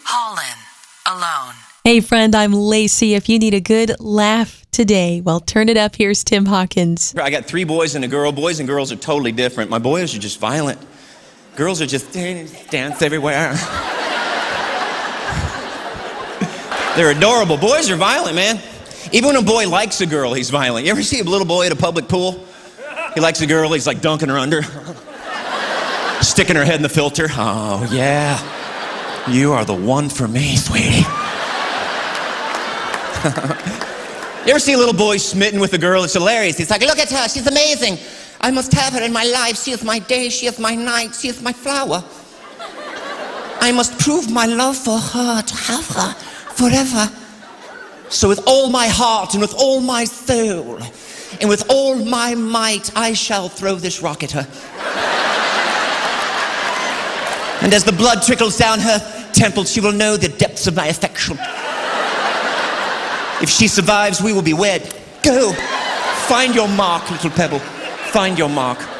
Pollen alone. Hey friend, I'm Lacey. If you need a good laugh today, well, turn it up. Here's Tim Hawkins. I got 3 boys and a girl. Boys and girls are totally different. My boys are just violent. Girls are just dance everywhere. They're adorable. Boys are violent, man. Even when a boy likes a girl, he's violent. You ever see a little boy at a public pool? He likes a girl, he's like dunking her under. Sticking her head in the filter. Oh, yeah. You are the one for me, sweetie. You ever see a little boy smitten with a girl? It's hilarious. He's like, look at her, she's amazing. I must have her in my life. She is my day, she is my night, she is my flower. I must prove my love for her, to have her forever. So with all my heart and with all my soul and with all my might, I shall throw this rock at her. And as the blood trickles down her temples, she will know the depths of my affection. If she survives, we will be wed. Go. Find your mark, little pebble. Find your mark.